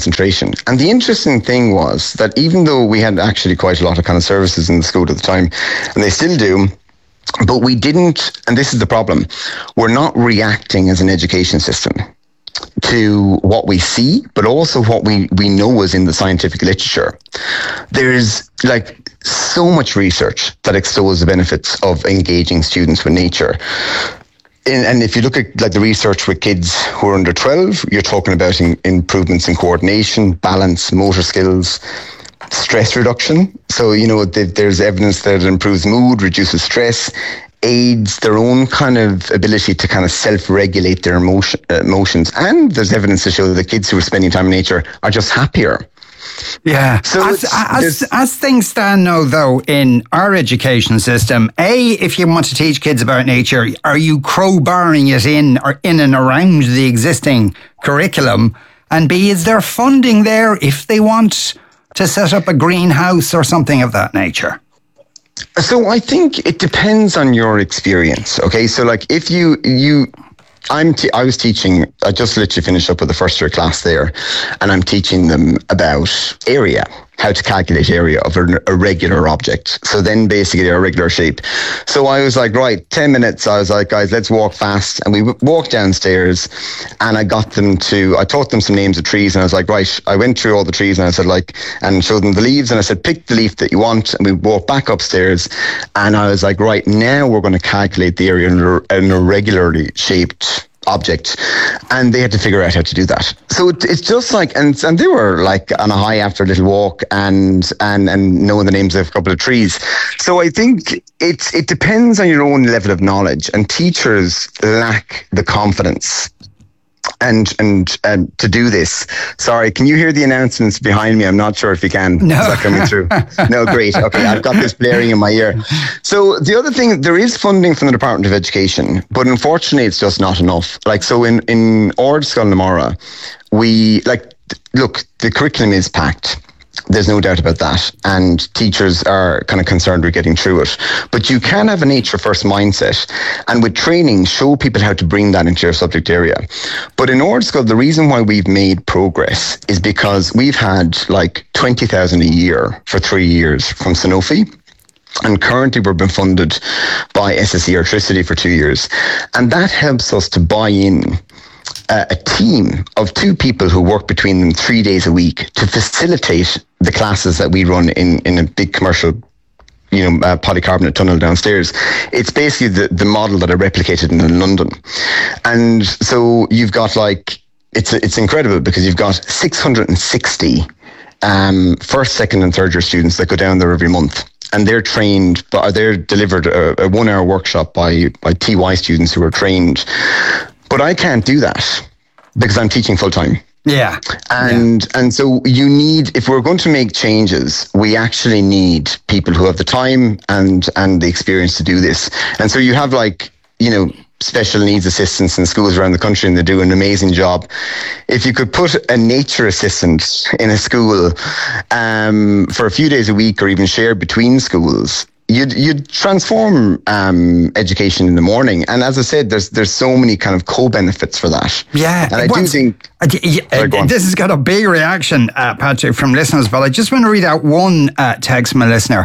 concentration. And the interesting thing was that even though we had actually quite a lot of kind of services in the school at the time, and they still do, but we didn't, and this is the problem, we're not reacting as an education system to what we see, but also what we know is in the scientific literature. There's like so much research that extols the benefits of engaging students with nature. And if you look at like the research with kids who are under 12, you're talking about improvements in coordination, balance, motor skills, stress reduction. So, there's evidence that it improves mood, reduces stress, aids their own kind of ability to kind of self-regulate their emotions. And there's evidence to show that the kids who are spending time in nature are just happier. Yeah. So as things stand now, though, in our education system, if you want to teach kids about nature, are you crowbarring it in and around the existing curriculum? And B, is there funding there if they want to set up a greenhouse or something of that nature? So I think it depends on your experience. Okay, so like if I was teaching, I just literally finished up with the first year class there, and I'm teaching them about area, how to calculate area of a regular object. So then basically a regular shape. So I was like, right, 10 minutes. I was like, guys, let's walk fast. And we walked downstairs, and I taught them some names of trees. And I was like, right, I went through all the trees, and I said and showed them the leaves. And I said, pick the leaf that you want. And we walked back upstairs. And I was like, right, now we're going to calculate the area in a regularly shaped object, and they had to figure out how to do that. So it's just like, and they were like on a high after a little walk and knowing the names of a couple of trees. So I think it depends on your own level of knowledge, and teachers lack the confidence and to do this. Sorry, can you hear the announcements behind me? I'm not sure if you can. No. Is that coming through? No, great. Okay, I've got this blaring in my ear. So the other thing, there is funding from the Department of Education, but unfortunately it's just not enough. Like, so in Ord Scoil na Mara, the curriculum is packed. There's no doubt about that. And teachers are kind of concerned with getting through it. But you can have a nature first mindset, and with training, show people how to bring that into your subject area. But in Ord Scoil, the reason why we've made progress is because we've had like 20,000 a year for 3 years from Sanofi. And currently we're being funded by SSE Electricity for 2 years. And that helps us to buy in a team of 2 people who work between them 3 days a week to facilitate the classes that we run in a big commercial polycarbonate tunnel downstairs. It's basically the model that I replicated in London. And so you've got it's incredible because you've got 660 first, second and third year students that go down there every month. And they're trained, they're delivered a 1 hour workshop by TY students who are trained. But I can't do that because I'm teaching full time. Yeah. And so you need, if we're going to make changes, we actually need people who have the time and the experience to do this. And so you have special needs assistants in schools around the country, and they do an amazing job. If you could put a nature assistant in a school for a few days a week, or even shared between schools, you'd transform education in the morning. And as I said, there's so many kind of co-benefits for that. Yeah. And I do think... this has got a big reaction, Patrick, from listeners, but I just want to read out one text from a listener.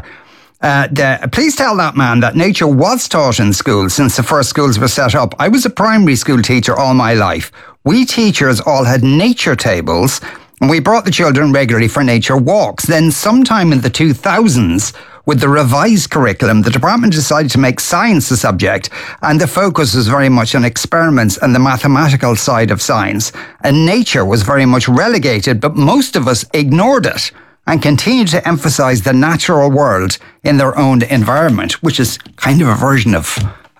Please tell that man that nature was taught in schools since the first schools were set up. I was a primary school teacher all my life. We teachers all had nature tables, and we brought the children regularly for nature walks. Then sometime in the 2000s, with the revised curriculum, the department decided to make science the subject, and the focus was very much on experiments and the mathematical side of science. And nature was very much relegated, but most of us ignored it and continued to emphasize the natural world in their own environment, which is kind of a version of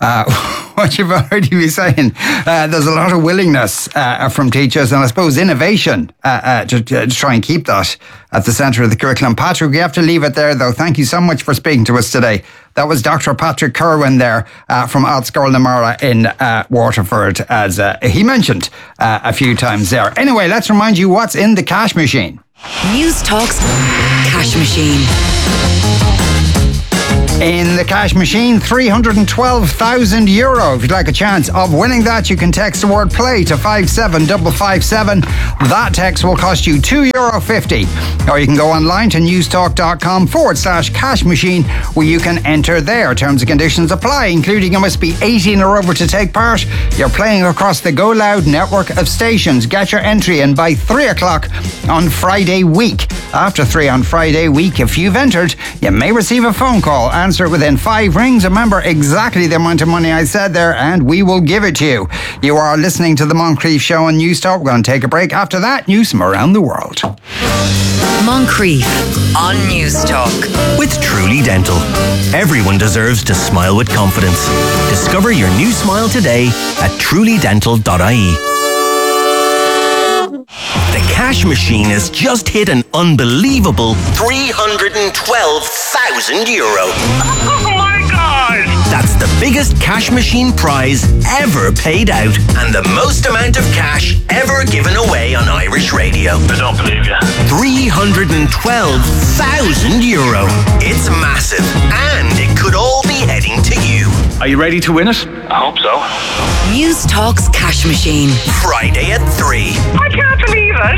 what you've already been saying. There's a lot of willingness from teachers, and I suppose innovation to try and keep that at the centre of the curriculum. Patrick, we have to leave it there, though. Thank you so much for speaking to us today. That was Dr. Patrick Kerwin there from Ord Scoil na Mara in Waterford, as he mentioned a few times there. Anyway, let's remind you what's in the cash machine. News Talks Cash Machine. In the cash machine, €312,000. If you'd like a chance of winning that, you can text the word play to 57557. That text will cost you €2.50. Or you can go online to newstalk.com/cash machine, where you can enter there. Terms and conditions apply, including you must be 18 or over to take part. You're playing across the Go Loud network of stations. Get your entry in by 3 o'clock on Friday week. After 3 on Friday week, if you've entered, you may receive a phone call. Answer it within 5 rings. Remember exactly the amount of money I said there, and we will give it to you. You are listening to the Moncrief Show on News Talk. We're going to take a break. After that, news from around the world. Moncrief on News Talk. With Truly Dental. Everyone deserves to smile with confidence. Discover your new smile today at trulydental.ie. The cash machine has just hit an unbelievable €312,000. Oh my God! That's the biggest cash machine prize ever paid out and the most amount of cash ever given away on Irish radio. I don't believe you. €312,000. It's massive, and it could all be heading to you. Are you ready to win it? I hope so. News Talk's cash machine. Friday at 3. I can't believe it.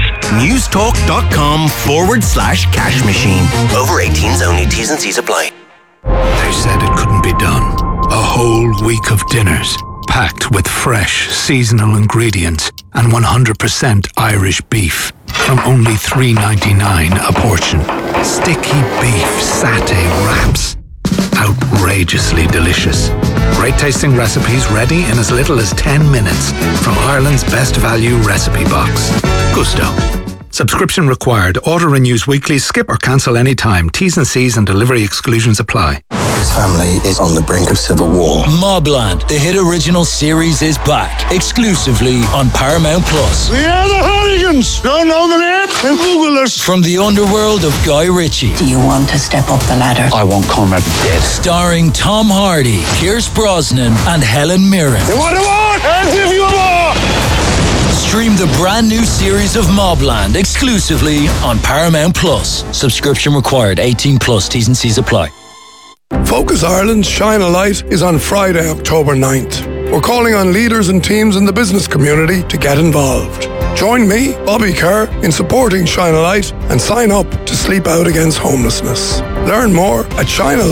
Newstalk.com/cash machine. Over 18s only. T's and C's apply. They said it couldn't be done. A whole week of dinners, packed with fresh, seasonal ingredients and 100% Irish beef from only $3.99 a portion. Sticky beef satay wraps. Outrageously delicious. Great tasting recipes ready in as little as 10 minutes from Ireland's best value recipe box. Gusto. Subscription required. Order renews weekly. Skip or cancel anytime. T's and C's and delivery exclusions apply. His family is on the brink of civil war. Mobland, the hit original series, is back exclusively on Paramount Plus. We are the Hooligans. Don't know the name? Then Google us. From the underworld of Guy Ritchie. Do you want to step up the ladder? I won't come at dead. Starring Tom Hardy, Pierce Brosnan, and Helen Mirren. You want a war? I'll give you a war. Stream the brand new series of Mobland exclusively on Paramount Plus. Subscription required. 18 plus. T's and C's apply. Focus Ireland's Shine a Light is on Friday, October 9th. We're calling on leaders and teams in the business community to get involved. Join me, Bobby Kerr, in supporting Shine a Light and sign up to Sleep Out Against Homelessness. Learn more at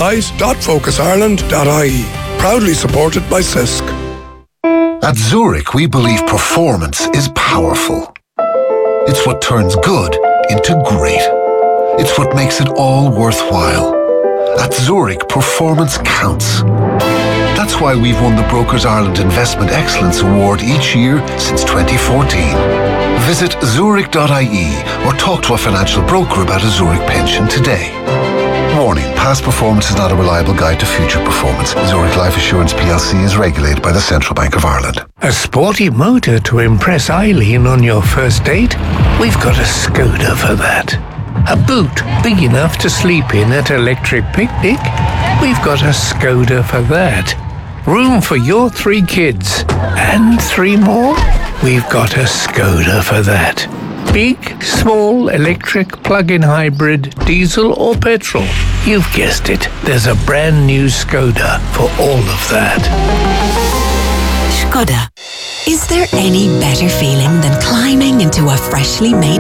shinealight.focusireland.ie. Proudly supported by CISC. At Zurich, we believe performance is powerful. It's what turns good into great. It's what makes it all worthwhile. At Zurich, performance counts. That's why we've won the Brokers Ireland Investment Excellence Award each year since 2014. Visit zurich.ie or talk to a financial broker about a Zurich pension today. Warning, past performance is not a reliable guide to future performance. Zurich Life Assurance plc is regulated by the Central Bank of Ireland. A sporty motor to impress Eileen on your first date? We've got a Skoda for that. A boot big enough to sleep in at Electric Picnic? We've got a Skoda for that. Room for your 3 kids and 3 more? We've got a Skoda for that. Big, small, electric, plug-in hybrid, diesel or petrol. You've guessed it. There's a brand new Skoda for all of that. Skoda. Is there any better feeling than climbing into a freshly made